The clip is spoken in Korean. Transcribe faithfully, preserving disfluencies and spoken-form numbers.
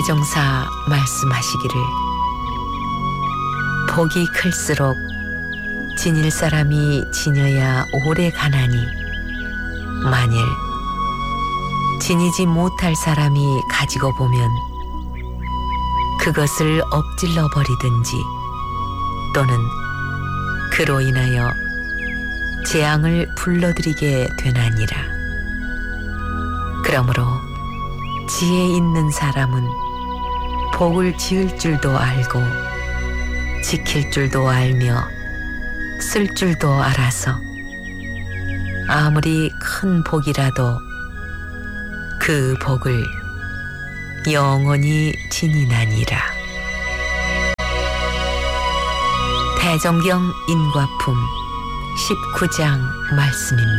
대종사 말씀하시기를 복이 클수록 지닐 사람이 지녀야 오래 가나니 만일 지니지 못할 사람이 가지고 보면 그것을 엎질러 버리든지 또는 그로 인하여 재앙을 불러들이게 되나니라. 그러므로 지혜 있는 사람은 복을 지을 줄도 알고 지킬 줄도 알며 쓸 줄도 알아서 아무리 큰 복이라도 그 복을 영원히 지니나니라. 대종경 인과품 십구 장 말씀입니다.